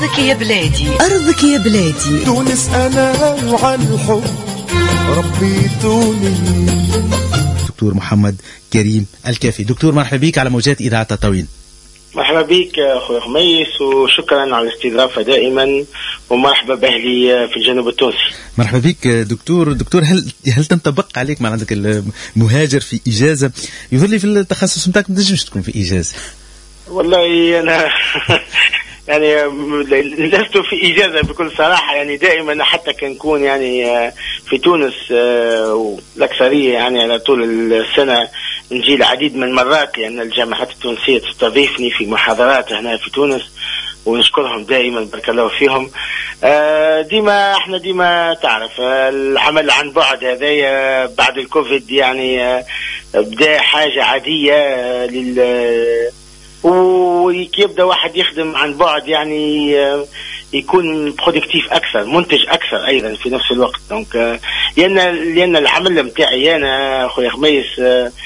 أرضك يا بلادي، أرضك يا بلادي. تونس أنا وعن الحب ربيتوني. دكتور محمد كريم الكافي. دكتور مرحبا بك على موجات إذاعة تطاوين. مرحبا بك أخوي خميس، وشكرا على الاستضافة دائما، ومرحبا بأهلي في الجنوب التونسي. مرحبا بك دكتور هل تنطبق عليك ما عندك المهاجر في إجازة؟ يظهر لي في التخصص نتاعك ما تنجمش تكون في إجازة. والله أنا يعني لست في إجازة بكل صراحة، يعني دائما حتى كنكون يعني في تونس والأكثرية يعني على طول السنة نجي العديد من المرات، لأن الجامعات التونسية تستضيفني في محاضرات هنا في تونس، ونشكرهم دائما بارك الله فيهم. احنا ديما تعرف العمل عن بعد هذايا بعد الكوفيد يعني بدا حاجة عادية ويبدأ واحد يخدم عن بعد يعني يكون برودكتيف أكثر، منتج أكثر أيضا في نفس الوقت. دونك لأن العمل متاعي أنا أخوي خميس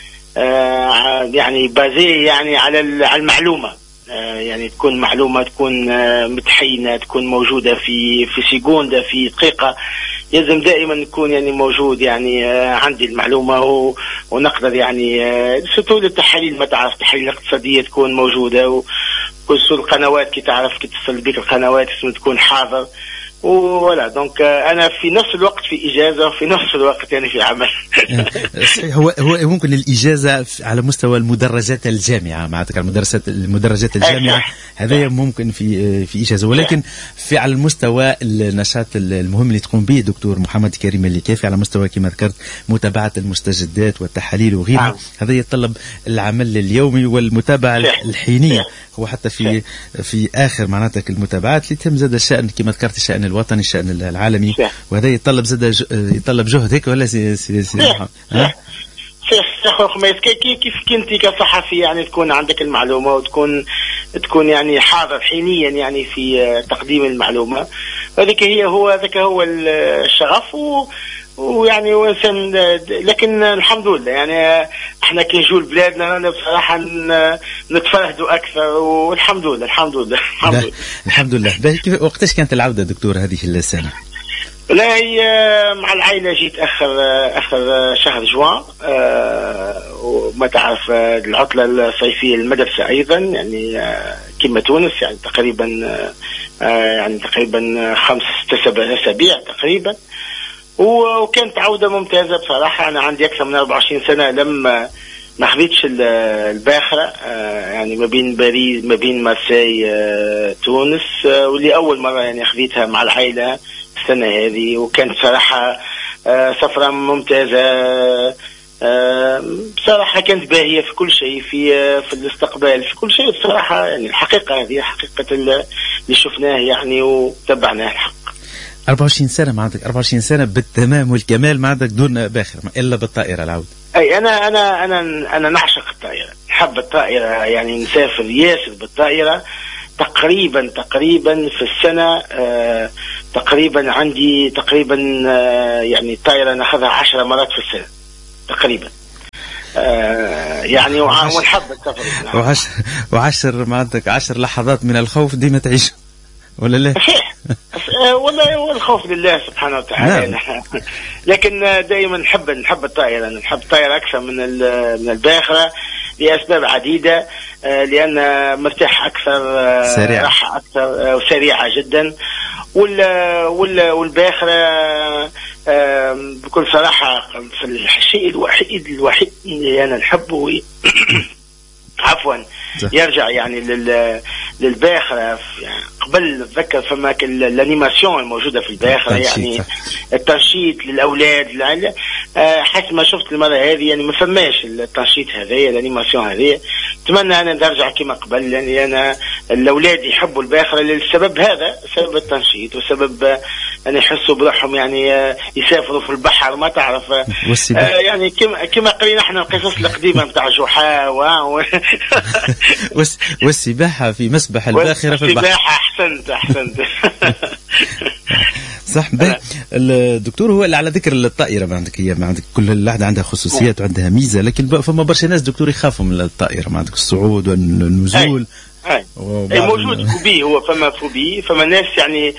يعني بازي يعني على المعلومة، يعني تكون معلومة تكون متحينة، تكون موجودة في سيكوندة في دقيقة. لازم دائما نكون يعني موجود يعني عندي المعلومة ونقدر يعني سطول التحاليل، ما تعرف التحاليل الاقتصادية تكون موجودة، وكل القنوات كي تعرف كي تتصل بك القنوات تكون حاضر ولا. دونك انا في نفس الوقت في اجازه وفي نفس الوقت يعني في عمل. هو ممكن الاجازه على مستوى المدرجات الجامعه معناتها المدرجات الجامعه هذا ممكن في اجازه، ولكن في على المستوى النشاط المهم اللي تقوم به دكتور محمد كريم الكافي على مستوى كما ذكرت متابعه المستجدات والتحاليل وغيرها، هذا يتطلب العمل اليومي والمتابعه الحينيه. هو حتى في اخر معناتها المتابعات اللي تم زاد الشأن كما ذكرت الشأن الوطني الشأن العالمي، وهذا يتطلب يتطلب جهد هيك ولا سي محمد؟ كيف كنت كصحفي يعني تكون عندك المعلومة وتكون يعني حاضر حينيا يعني في تقديم المعلومة. هذاك هو الشغف ويعني وإنسان. لكن الحمد لله يعني احنا كي نجول بلادنا انا بصراحه نتفرهدوا اكثر، والحمد لله الحمد لله. وقتاش كانت العوده دكتور هذه السنه؟ لا هي مع العائله جيت اخر شهر جوان، وما تعرف العطله الصيفيه المدرسه ايضا يعني كما تونس يعني تقريبا 5-6 أسابيع تقريبا. وكانت عودة ممتازة بصراحة. أنا عندي أكثر من 24 سنة لما ما خذيتش الباخرة يعني ما بين باريس ما بين مارسي تونس، واللي أول مرة يعني خذيتها مع العائلة السنة هذه، وكانت صراحة سفرة ممتازة بصراحة. كانت باهية في كل شيء، في الاستقبال في كل شيء بصراحة. يعني الحقيقة هذه حقيقة اللي شفناه يعني وتبعناه الحق. 24 سنة ما عندك 24 سنة بالتمام والكمال ما عندك دون باخر إلا بالطائرة العودة. أي أنا نعشق الطائرة، نحب الطائرة يعني نسافر ياسر بالطائرة. تقريبا في السنة تقريبا عندي يعني الطائرة ناخذها 10 مرات في السنة تقريبا يعني ونحب السفر. وعشر ما عندك 10 لحظات من الخوف ديما تعيش ولا لا؟ والله هو الخوف لله سبحانه وتعالى. لكن دائما نحب الطائرة أكثر من الباخرة لأسباب عديدة، لأن مرتاح أكثر، راحة أكثر وسريعة جدا. والباخرة بكل صراحة في الشيء الوحيد اللي أنا نحبه عفوا يرجع يعني للباخرة. يعني قبل نتذكر فما الانيماسيون الموجودة في الباخرة يعني التنشيط للأولاد حسب ما شفت المرة هذه يعني ما فماش التنشيط هذه الانيماسيون هذه. اتمنى أنا نرجع كما قبل، لأني أنا الأولاد يحبوا الباخرة للسبب هذا، سبب التنشيط وسبب أن يحسوا بروحهم يعني يسافروا في البحر ما تعرف يعني كما قرينا احنا القصص القديمة متاع جحا والسباحة في مسبح الباخرة في البحر. أحسنت صح. الدكتور هو اللي على ذكر الطائرة ما عندك كل واحدة عندها خصوصيات وعندها ميزة، لكن فما برشا ناس دكتور يخافوا من الطائرة، ما عندك الصعود والنزول موجود فوبي، هو فما فوبي، فما ناس يعني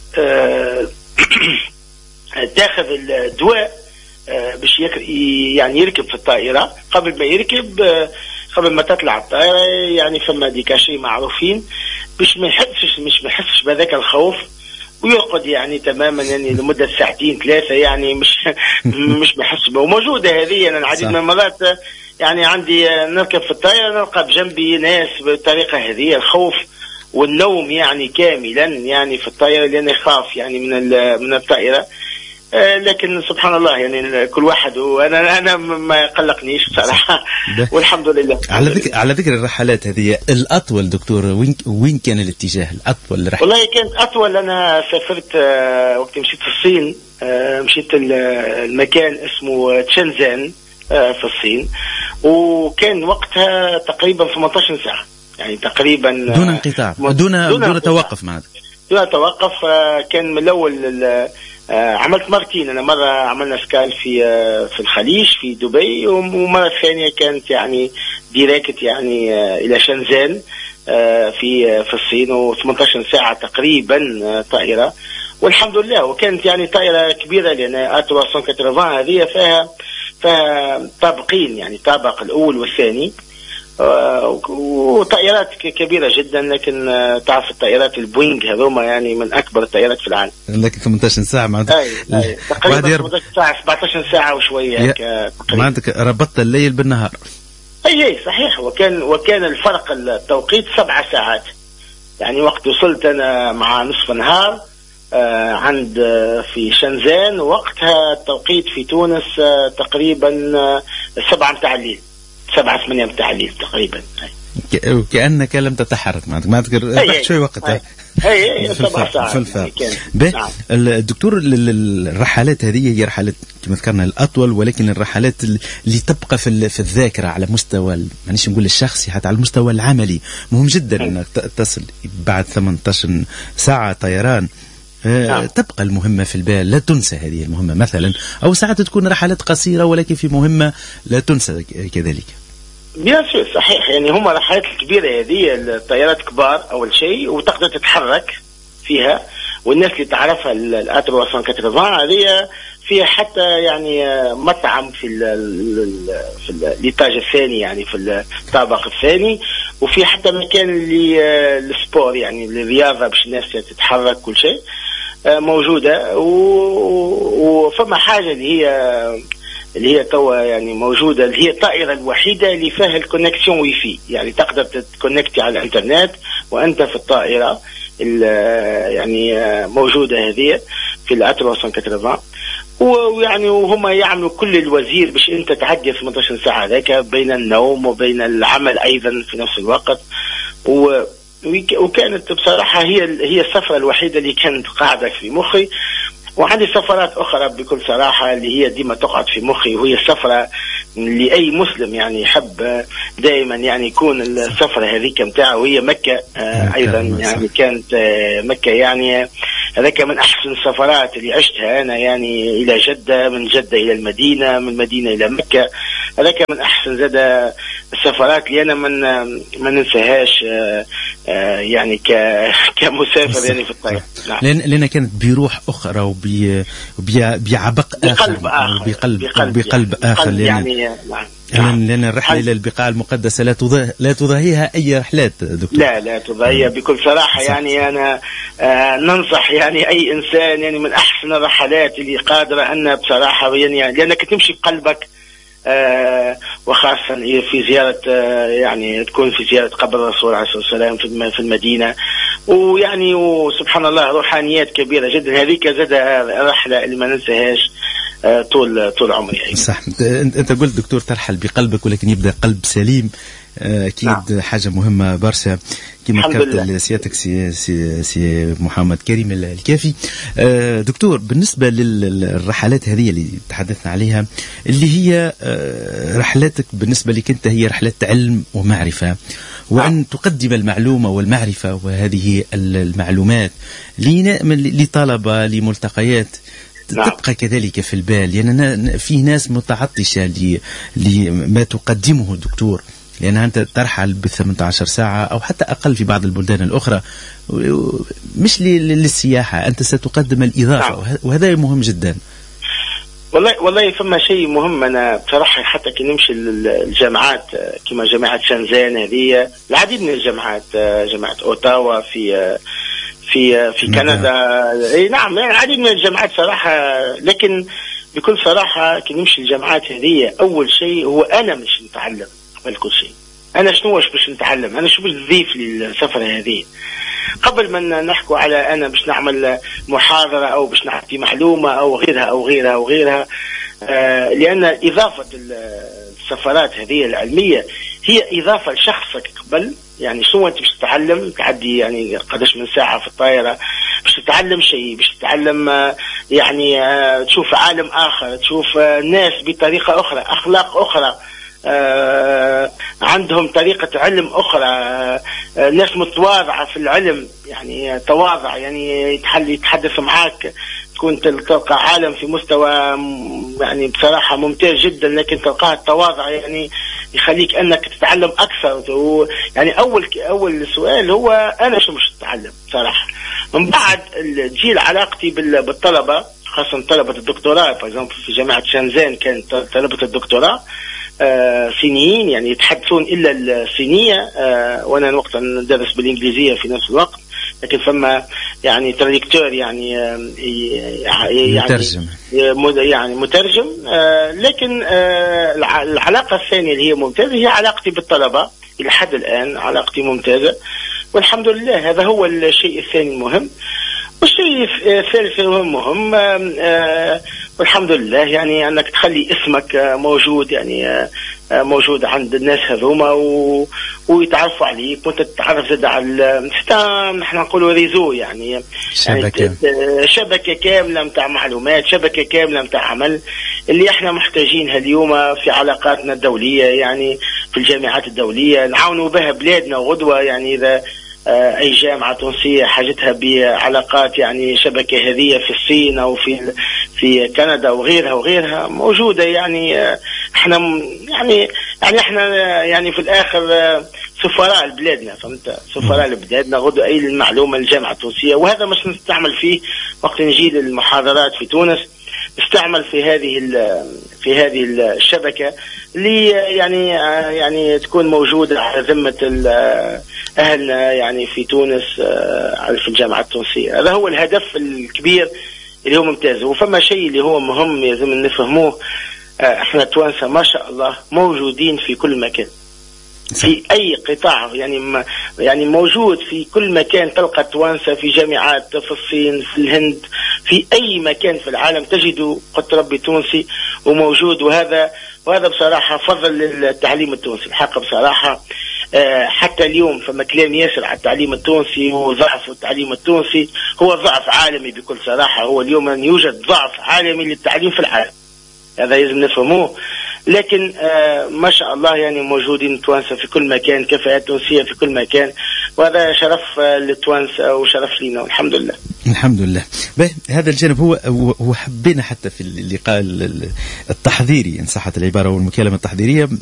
تاخذ الدواء باش يعني يركب في الطائرة. قبل ما يركب، قبل ما تطلع الطائرة، يعني فما ديكاشي معروفين باش ما يحسش بهذاك الخوف، ويرقد يعني تماما يعني لمدة ساعتين 3 يعني مش بحس به. وموجودة هذه. أنا العديد من المرات يعني عندي نركب في الطائرة نلقى بجنبي ناس بالطريقة هذه، الخوف والنوم يعني كاملا يعني في الطائرة، لأن يخاف يعني من الطائرة. لكن سبحان الله يعني كل واحد، وانا ما يقلقنيش صراحه والحمد لله. على ذكر الرحلات هذه الاطول دكتور، وين كان الاتجاه الاطول للرحله؟ والله كانت اطول. انا سافرت وقت مشيت في الصين، مشيت المكان اسمه تشنزان في الصين، وكان وقتها تقريبا 18 ساعه يعني تقريبا دون انقطاع، دون توقف معناتها. دون توقف. كان من الاول عملت مرتين. أنا مرة عملنا سكال في الخليج في دبي، ومرة ثانية كانت يعني ديريكت يعني إلى شنزان في الصين، و18 ساعة تقريبا طائرة والحمد لله. وكانت يعني طائرة كبيرة، لأن A380 هذه فيها طابقين، يعني طابق الأول والثاني، وطائرات كبيرة جدا. لكن تعرف الطائرات البوينغ هذوما يعني من أكبر الطائرات في العالم. لكن 18 ساعة معناتها تقريبا 18 ساعة 17 ساعة وشوية معناتها ربطت الليل بالنهار. أي صحيح. وكان الفرق التوقيت 7 ساعات. يعني وقت وصلت أنا مع نصف نهار عند في شنزان، وقتها التوقيت في تونس تقريبا 7 متاع الليل، 7-8 متاع الليل تقريبا. وكأنك لم تتحرك معناتك ربحت شوي وقتها. اي 7 ساعات. الدكتور، الرحلات هذه هي رحلات كما ذكرنا الأطول، ولكن الرحلات اللي تبقى في الذاكرة على مستوى مانيش نقول الشخصي، حتى على المستوى العملي مهم جدا انك تصل بعد 18 ساعة طيران. تبقى المهمة في البال، لا تنسى هذه المهمة مثلا، أو ساعات تكون رحلات قصيرة ولكن في مهمة لا تنسى كذلك. بيان سور صحيح. يعني هم الرحلات الكبيرة هذه الطيارات كبار أول شيء، وتقدر تتحرك فيها، والناس اللي تعرفها A380 هذه فيها حتى يعني مطعم في الإيطاج الثاني، يعني في الطابق الثاني، وفي حتى مكان للسبور يعني للرياضة باش الناس تتحرك، كل شيء موجودة. وفما حاجة اللي هي توا يعني موجودة، اللي هي الطائرة الوحيدة اللي فيها الكونكسيون واي فاي، يعني تقدر تتكونكتي على الانترنت وانت في الطائرة يعني موجودة هذه في A380. ويعني وهم يعملوا كل الوزير باش انت تعدي 18 ساعة ذاك بين النوم وبين العمل ايضا في نفس الوقت. وكانت بصراحة هي السفرة الوحيدة اللي كانت قاعدة في مخي. وعندي سفرات أخرى بكل صراحة اللي هي ديما تقعد في مخي، وهي السفرة اللي أي مسلم يعني يحب دائما يعني يكون السفرة هذيك متاعه، وهي مكة أيضا. يعني كانت مكة يعني هذاك من أحسن السفرات اللي عشتها أنا، يعني إلى جدة، من جدة إلى المدينة، من المدينة إلى مكة. هذاك من أحسن زاد السفرات اللي أنا ما ننساهاش يعني كمسافر يعني في الطريق. نعم. لأن كانت بروح أخرى وبعبق آخر، بقلب آخر. يعني لأن الرحلة إلى البقاع المقدسة لا تضاهيها أي رحلات دكتور. لا تضاهيها بكل صراحة. يعني أنا ننصح يعني أي إنسان، يعني من أحسن الرحلات اللي قادرة أن بصراحة يعني لأنك تمشي بقلبك، وخاصة في زيارة يعني تكون في زيارة قبر الرسول عليه الصلاة والسلام في المدينة، ويعني وسبحان الله روحانيات كبيرة جدا. هذيك زاد رحلة اللي ما ننساهاش طول عمري يعني. صح. أنت قلت دكتور ترحل بقلبك، ولكن يبدأ قلب سليم. أكيد حاجة مهمة برشا كما ذكرت سيادتك سي محمد كريم الكافي. دكتور، بالنسبة للرحلات هذه اللي تحدثنا عليها، اللي هي رحلاتك بالنسبة لك أنت هي رحلات علم ومعرفة، وأن تقدم المعلومة والمعرفة وهذه المعلومات لطلبة لملتقيات تبقى كذلك في البال. يعني في ناس متعطشة لما تقدمه الدكتور، لأنها أنت ترحل ب18 ساعة أو حتى أقل في بعض البلدان الأخرى، مش للسياحة، أنت ستقدم الإضافة. وهذا مهم جدا. والله فما شيء مهم. أنا بصراحة حتى كي نمشي الجامعات كما جامعة شنزان، هذه العديد من الجامعات، جامعة أوتاوا في كندا، اي نعم، يعني العديد من الجامعات صراحة. لكن بكل صراحة كي نمشي الجامعات هذه، أول شيء هو أنا مش نتعلم قبل كل شيء. أنا شنو باش نتعلم؟ أنا شو باش نضيف للسفرة هذه قبل ما نحكوا على أنا باش نعمل محاضرة أو باش نعطي معلومة أو غيرها. لأن إضافة السفرات هذه العلمية هي إضافة لشخصك قبل. يعني شنو أنت باش تتعلم؟ تعدي يعني قداش من ساعة في الطائرة باش تتعلم شيء، باش تتعلم يعني تشوف عالم آخر، تشوف ناس بطريقة أخرى، أخلاق أخرى، عندهم طريقة علم أخرى، ناس متواضعة في العلم، يعني تواضع، يعني يتحدث معاك تكون تلقى عالم في مستوى يعني بصراحة ممتاز جدا، لكن تلقاه التواضع يعني يخليك أنك تتعلم أكثر. يعني أول سؤال هو أنا شو مش تتعلم صراحة. من بعد تجي علاقتي بالطلبة، خاصة طلبة الدكتوراه. في جامعة شنزان كانت طلبة الدكتوراه صينيين، يعني يتحدثون إلا الصينية، وأنا وقتا ندرس بالإنجليزية في نفس الوقت، لكن فما يعني تراديكتور يعني مترجم. لكن العلاقة الثانية اللي هي ممتازة هي علاقتي بالطلبة. إلى حد الآن علاقتي ممتازة والحمد لله. هذا هو الشيء الثاني المهم. والشيء الثالث مهم والحمد لله، يعني أنك تخلي اسمك موجود، يعني موجود عند الناس هذوما ويتعرفوا عليك، وانت تتعرف زاد على نحن نقولوا ريزو، يعني شبكة كاملة متاع معلومات، شبكة كاملة متاع عمل اللي احنا محتاجينها اليوم في علاقاتنا الدولية، يعني في الجامعات الدولية نعاونوا بها بلادنا. وغدوة يعني إذا أي جامعة تونسية حاجتها بعلاقات، يعني شبكة هذه في الصين أو في كندا وغيرها موجودة. يعني احنا يعني في الآخر سفراء لبلادنا، فهمت؟ سفراء لبلادنا. غدوة أي المعلومة الجامعة التونسية، وهذا مش نستعمل فيه وقت نجي للمحاضرات في تونس، نستعمل في هذه الشبكة اللي يعني تكون موجودة على ذمة أهلنا يعني في تونس في الجامعة التونسية. هذا هو الهدف الكبير اللي هو ممتاز. وفما شيء اللي هو مهم لازم نفهموه، احنا توانسة ما شاء الله موجودين في كل مكان، في أي قطاع، يعني موجود في كل مكان. تلقى توانسة في جامعات في الصين، في الهند، في أي مكان في العالم تجد قط ربي تونسي وموجود. وهذا بصراحة فضل للتعليم التونسي الحق بصراحة. حتى اليوم فما كلام ياسر على التعليم التونسي وضعف التعليم التونسي، هو ضعف عالمي بكل صراحة. هو اليوم أن يوجد ضعف عالمي للتعليم في العالم، هذا لازم نفهموه. لكن ما شاء الله يعني موجودين توانسة في كل مكان، كفاءات تونسية في كل مكان، وهذا شرف للتوانسة وشرف لنا والحمد لله. الحمد لله. هذا الجانب هو حبينا حتى في اللقاء التحضيري إن صحت العبارة والمكالمة التحضيرية